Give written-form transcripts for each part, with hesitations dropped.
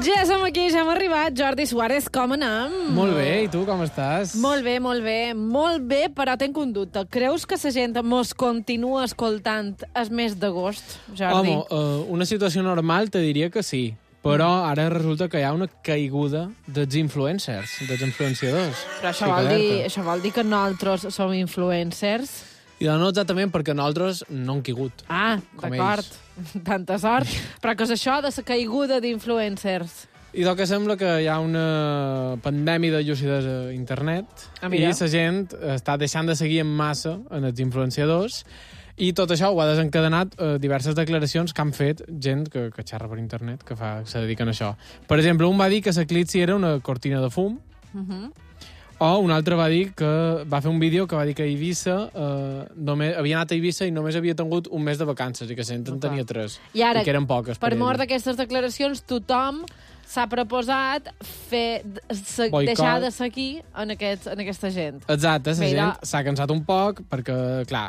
Ja som aquí, ja hem arribat. Jordi Suárez, com anem? Molt bé, i tu com estàs? Molt bé, molt bé. Molt bé, però tenc un dubte. Creus que la gent mos continua escoltant el mes d'agost, Jordi? Home, una situació normal te diria que sí, però ara resulta que hi ha una caiguda dels influencers, dels influenciadors. Però això vol dir que nosaltres som influencers? I no exactament perquè nosaltres no hem caigut. Ah, com d'acord. ells. Tanta sort. Però què és això de la caiguda d'influencers? I que sembla que hi ha una pandèmia de llucidesa a internet i la gent està deixant de seguir en massa en els influenciadors i tot això ho ha desencadenat diverses declaracions que han fet gent que xerra per internet, que se dediquen a això. Per exemple, un va dir que l'eclipsi era una cortina de fum, o un altre va dir que va fer un vídeo que va dir que a Eivissa havia anat a Eivissa i només havia tingut un mes de vacances i que en tenia 3. I ara, i que eren poques per mort d'aquestes declaracions, tothom s'ha proposat deixar de seguir en aquesta gent. Exacte, la gent s'ha cansat un poc perquè, clar,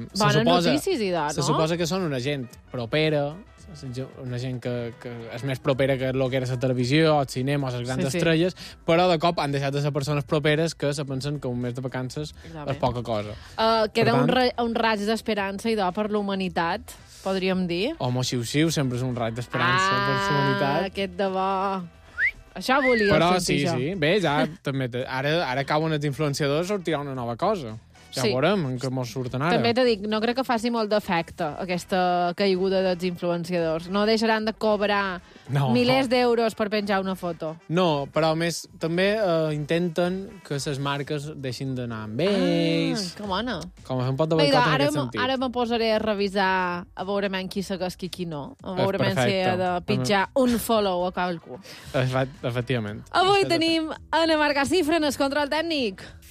se suposa que són una gent propera, una gent que és més propera que el que era la televisió, el cinema o les grans estrelles, però de cop han deixat de ser persones properes que se pensen que un mes de vacances és poca cosa. Queda un raig d'esperança, idò, per la humanitat, podríem dir. Home, xiu-xiu, sempre és un raig d'esperança per la humanitat. Aquest de bo. Això volia sentir jo. Però sí, bé, ja també, ara cauen els influenciadors, sortirà una nova cosa. Ja veurem en què mos surten ara. També t'he dit, no crec que faci molt d'efecte aquesta caiguda dels influenciadors. No deixaran de cobrar milers d'euros per penjar una foto. No, però a més també intenten que les marques deixin d'anar amb ells. Que bona. Com a fer un pot de boicot en aquest sentit. Ara me posaré a revisar a veure qui segueix qui no. A veure si he de pitjar un follow a qualcú. Efectivament. Avui tenim Anna Marga Cifra en el control tècnic.